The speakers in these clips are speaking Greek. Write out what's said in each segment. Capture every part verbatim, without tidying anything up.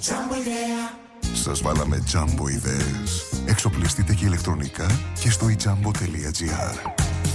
Σας βάλαμε Jumbo ιδέες. Εξοπλιστείτε και ηλεκτρονικά και στο i jumbo τελεία gr.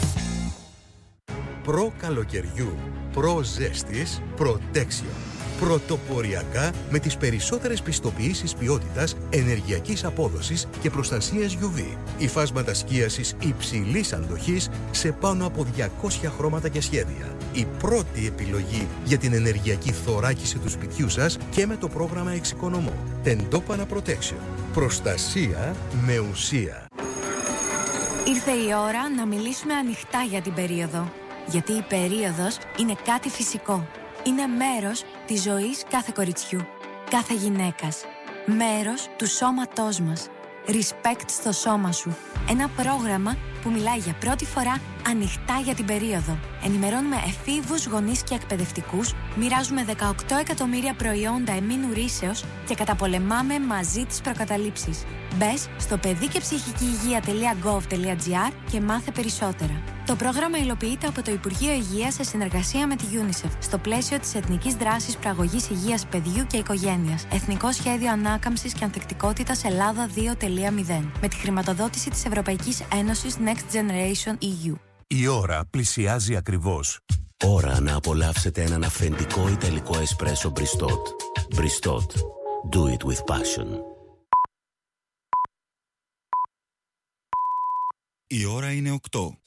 Προ καλοκαιριού, προ ζέστης, Protection. Πρωτοποριακά με τις περισσότερες πιστοποιήσεις ποιότητας, ενεργειακής απόδοσης και προστασίας γιου βι. Υφάσματα σκίασης υψηλής αντοχής σε πάνω από διακόσια χρώματα και σχέδια. Η πρώτη επιλογή για την ενεργειακή θωράκιση του σπιτιού σας και με το πρόγραμμα Εξοικονομώ. Τεντόπανα Protection. Προστασία με ουσία. Ήρθε η ώρα να μιλήσουμε ανοιχτά για την περίοδο. Γιατί η περίοδος είναι κάτι φυσικό. Είναι μέρος της ζωής κάθε κοριτσιού, κάθε γυναίκας. Μέρος του σώματός μας. Respect στο σώμα σου. Ένα πρόγραμμα που μιλάει για πρώτη φορά ανοιχτά για την περίοδο. Ενημερώνουμε εφήβους, γονείς και εκπαιδευτικούς, μοιράζουμε δεκαοκτώ εκατομμύρια προϊόντα εμμήνου ρύσεως και καταπολεμάμε μαζί τις προκαταλήψεις. Μπες στο παιδί και ψυχική υγεία τελεία γκοβ τελεία τζι άρ και μάθε περισσότερα. Το πρόγραμμα υλοποιείται από το Υπουργείο Υγείας σε συνεργασία με τη UNICEF στο πλαίσιο της Εθνικής Δράσης Προαγωγής Υγείας Παιδιού και Οικογένειας. Εθνικό Σχέδιο Ανάκαμψης και Ανθεκτικότητας Ελλάδα δύο τελεία μηδέν. Με τη χρηματοδότηση της Ευρωπαϊκής Ένωσης Next Generation ι γιου. Η ώρα πλησιάζει ακριβώς. Ώρα να απολαύσετε έναν αυθεντικό ιταλικό εσπρέσο Bristot. Bristot. Do it with passion. Η ώρα είναι οκτώ.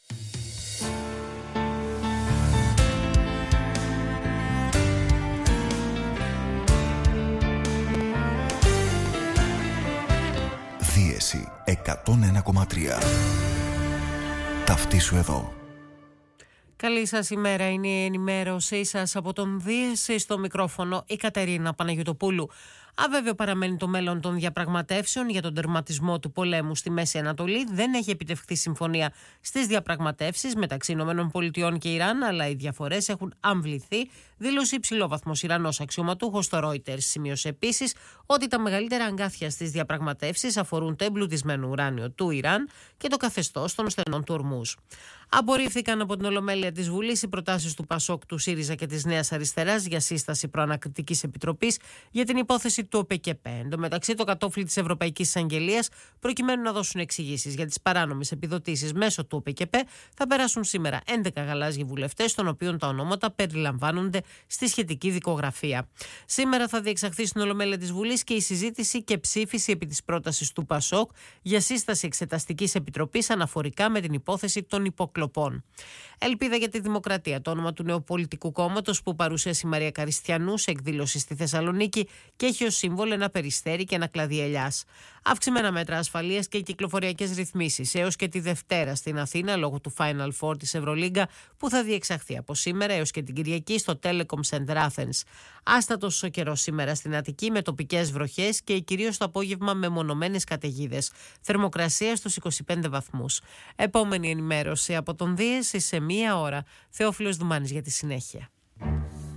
Δίεση εκατόν ένα κόμμα τρία. Ταυτίσου εδώ. Καλή σας ημέρα, είναι η ενημέρωσή σας από τον Δίεση, στο μικρόφωνο η Κατερίνα Παναγιωτοπούλου. Αβέβαιο παραμένει το μέλλον των διαπραγματεύσεων για τον τερματισμό του πολέμου στη Μέση Ανατολή. Δεν έχει επιτευχθεί συμφωνία στις διαπραγματεύσεις μεταξύ ΗΠΑ και Ιράν, αλλά οι διαφορές έχουν αμβληθεί. Δήλωσε υψηλόβαθμος Ιρανός αξιωματούχος στο Reuters. Σημείωσε επίσης ότι τα μεγαλύτερα αγκάθια στις διαπραγματεύσεις αφορούν το εμπλουτισμένο ουράνιο του Ιράν και το καθεστώς των στενών του Ορμούζ. Απορρίφθηκαν από την Ολομέλεια της Βουλής οι προτάσεις του Πασόκ, του ΣΥΡΙΖΑ και της Νέας Αριστεράς για σύσταση προανακριτικής επιτροπής για την υπόθεση του ΟΠΕΚΕΠΕ. Εν τω μεταξύ, το κατόφλι της Ευρωπαϊκής Εισαγγελίας, προκειμένου να δώσουν εξηγήσεις για τις παράνομες επιδοτήσεις μέσω του ΟΠΕΚΕΠΕ, θα περάσουν σήμερα έντεκα γαλάζιοι βουλευτές, των οποίων τα ονόματα περιλαμβάνονται στη σχετική δικογραφία. Σήμερα θα διεξαχθεί στην Ολομέλεια της Βουλής και η συζήτηση και ψήφιση επί της πρότασης του Πασόκ για σύσταση εξεταστικής επιτροπής αναφορικά με την υπόθεση των υποκλοπών. Ελπίδα για τη Δημοκρατία, το όνομα του νέου πολιτικού κόμματος που παρουσίασε η Μαρία Καριστιανού σε εκδήλωση στη Θεσσαλονίκη και έχει ως σύμβολο ένα περιστέρι και ένα κλαδί ελιάς. Αυξημένα μέτρα ασφαλείας και κυκλοφοριακές ρυθμίσεις έως και τη Δευτέρα στην Αθήνα λόγω του Final Four της Ευρωλίγκα που θα διεξαχθεί από σήμερα έως και την Κυριακή στο Telecom Center Athens. Άστατος ο καιρός σήμερα στην Αττική με τοπικές βροχές και κυρίως το απόγευμα με μονομένες καταιγίδες. Θερμοκρασία στους είκοσι πέντε βαθμούς. Επόμενη ενημέρωση από τον Δίεση σε μία ώρα. Θεόφιλος Δουμάνης για τη συνέχεια.